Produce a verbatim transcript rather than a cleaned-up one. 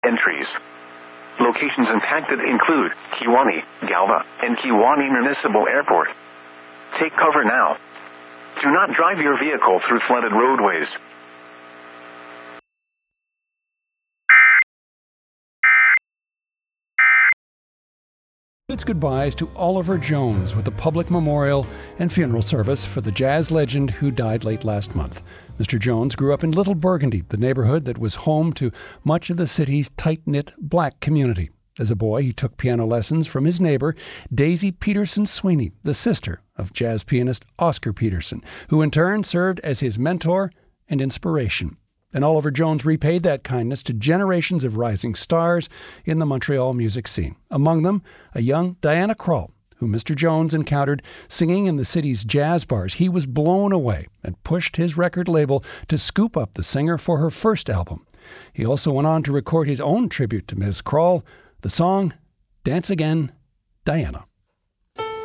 Entries. Locations impacted include Kewaunee, Galva, and Kewaunee Municipal Airport. Take cover now. Do not drive your vehicle through flooded roadways. Its goodbyes to Oliver Jones with a public memorial and funeral service for the jazz legend who died late last month. Mister Jones grew up in Little Burgundy, the neighborhood that was home to much of the city's tight-knit black community. As a boy, he took piano lessons from his neighbor, Daisy Peterson Sweeney, the sister of jazz pianist Oscar Peterson, who in turn served as his mentor and inspiration. And Oliver Jones repaid that kindness to generations of rising stars in the Montreal music scene. Among them, a young Diana Krall, who Mister Jones encountered singing in the city's jazz bars. He was blown away and pushed his record label to scoop up the singer for her first album. He also went on to record his own tribute to Miz Krall, the song Dance Again, Diana.